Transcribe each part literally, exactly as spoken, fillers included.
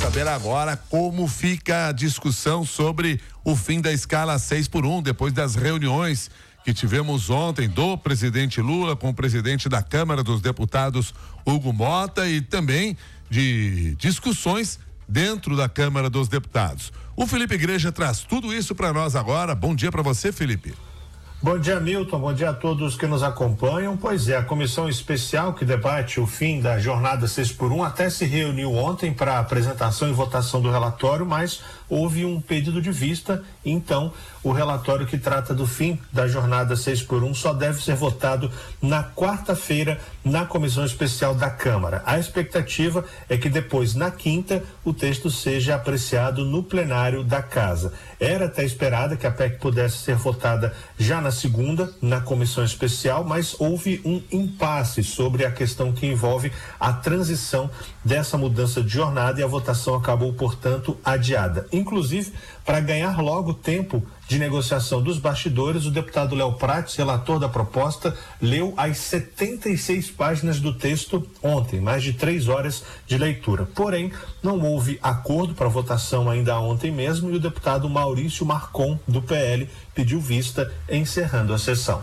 saber agora como fica a discussão sobre o fim da escala seis por um, depois das reuniões que tivemos ontem do presidente Lula com o presidente da Câmara dos Deputados, Hugo Mota, e também de discussões dentro da Câmara dos Deputados. O Felipe Igreja traz tudo isso para nós agora. Bom dia para você, Felipe. Bom dia, Milton. Bom dia a todos que nos acompanham. Pois é, a comissão especial que debate o fim da jornada seis por um até se reuniu ontem para apresentação e votação do relatório, mas houve um pedido de vista, então o relatório que trata do fim da jornada seis por um só deve ser votado na quarta-feira na comissão especial da Câmara. A expectativa é que depois, na quinta, o texto seja apreciado no plenário da Casa. Era até esperada que a P E C pudesse ser votada já na segunda, na comissão especial, mas houve um impasse sobre a questão que envolve a transição dessa mudança de jornada e a votação acabou, portanto, adiada. Inclusive, para ganhar logo tempo de negociação dos bastidores, o deputado Léo Prates, relator da proposta, leu as setenta e seis páginas do texto ontem, mais de três horas de leitura. Porém, não houve acordo para votação ainda ontem mesmo e o deputado Maurício Marcon, do P L, pediu vista, encerrando a sessão.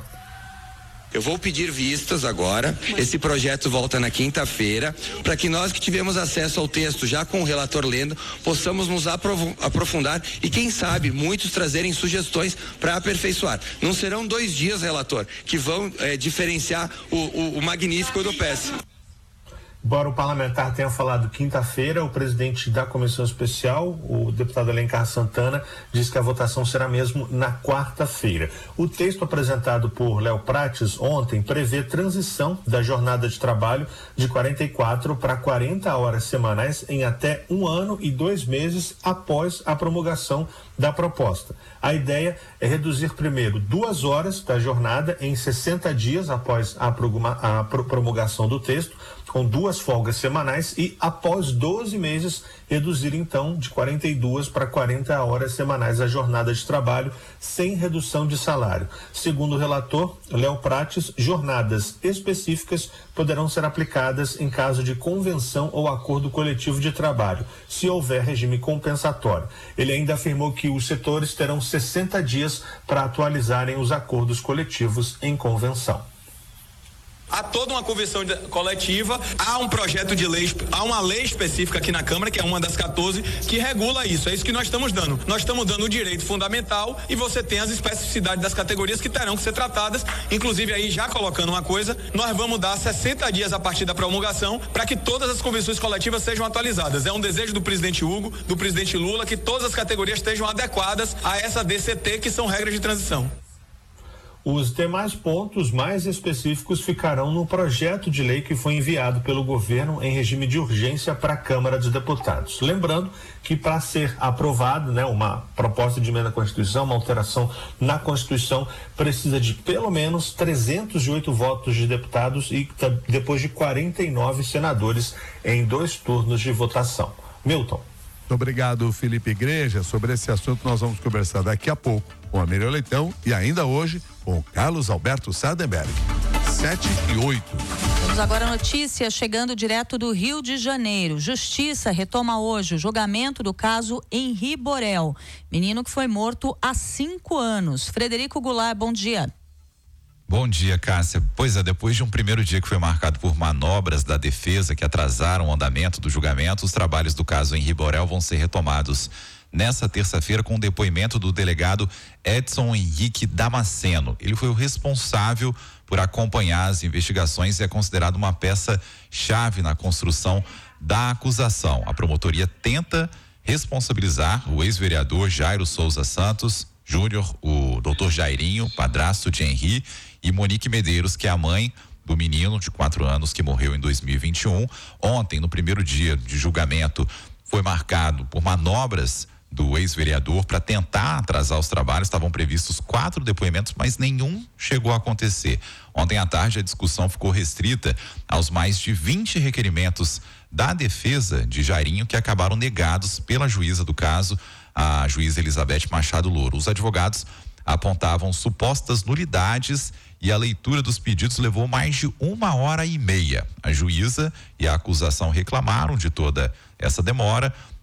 Eu vou pedir vistas agora, esse projeto volta na quinta-feira, para que nós que tivemos acesso ao texto já com o relator lendo, possamos nos aprofundar e quem sabe muitos trazerem sugestões para aperfeiçoar. Não serão dois dias, relator, que vão é, diferenciar o, o, o magnífico do péssimo. Embora o parlamentar tenha falado quinta-feira, o presidente da comissão especial, o deputado Alencar Santana, diz que a votação será mesmo na quarta-feira. O texto apresentado por Léo Prates ontem prevê transição da jornada de trabalho de quarenta e quatro para quarenta horas semanais em até um ano e dois meses após a promulgação da proposta. A ideia é reduzir primeiro duas horas da jornada em sessenta dias após a promulgação do texto, com duas folgas semanais e após doze meses reduzir então de quarenta e duas para quarenta horas semanais a jornada de trabalho sem redução de salário. Segundo o relator Léo Prates, jornadas específicas poderão ser aplicadas em caso de convenção ou acordo coletivo de trabalho, se houver regime compensatório. Ele ainda afirmou que os setores terão sessenta dias para atualizarem os acordos coletivos em convenção. Há toda uma convenção coletiva, há um projeto de lei, há uma lei específica aqui na Câmara, que é uma das quatorze, que regula isso. É isso que nós estamos dando. Nós estamos dando o direito fundamental e você tem as especificidades das categorias que terão que ser tratadas. Inclusive, aí já colocando uma coisa, nós vamos dar sessenta dias a partir da promulgação para que todas as convenções coletivas sejam atualizadas. É um desejo do presidente Hugo, do presidente Lula, que todas as categorias estejam adequadas a essa D C T, que são regras de transição. Os demais pontos mais específicos ficarão no projeto de lei que foi enviado pelo governo em regime de urgência para a Câmara dos Deputados. Lembrando que para ser aprovado, né, uma proposta de emenda à Constituição, uma alteração na Constituição, precisa de pelo menos trezentos e oito votos de deputados e depois de quarenta e nove senadores em dois turnos de votação. Milton. Muito obrigado, Felipe Igreja. Sobre esse assunto nós vamos conversar daqui a pouco com a Miriam Leitão e ainda hoje com o Carlos Alberto Sardenberg. Sete e oito. Temos agora a notícia chegando direto do Rio de Janeiro. Justiça retoma hoje o julgamento do caso Henri Borel, menino que foi morto há cinco anos. Frederico Goulart, bom dia. Bom dia, Cássia. Pois é, depois de um primeiro dia que foi marcado por manobras da defesa que atrasaram o andamento do julgamento, os trabalhos do caso Henri Borel vão ser retomados nessa terça-feira com o depoimento do delegado Edson Henrique Damasceno. Ele foi o responsável por acompanhar as investigações e é considerado uma peça-chave na construção da acusação. A promotoria tenta responsabilizar o ex-vereador Jairo Souza Santos Júnior, o doutor Jairinho, padrasto de Henri, e Monique Medeiros, que é a mãe do menino de quatro anos que morreu em dois mil e vinte e um. Ontem, no primeiro dia de julgamento, foi marcado por manobras do ex-vereador para tentar atrasar os trabalhos. Estavam previstos quatro depoimentos, mas nenhum chegou a acontecer. Ontem à tarde, a discussão ficou restrita aos mais de vinte requerimentos da defesa de Jairinho, que acabaram negados pela juíza do caso, a juíza Elizabeth Machado Louro. Os advogados apontavam supostas nulidades e a leitura dos pedidos levou mais de uma hora e meia. A juíza e a acusação reclamaram de toda essa demora.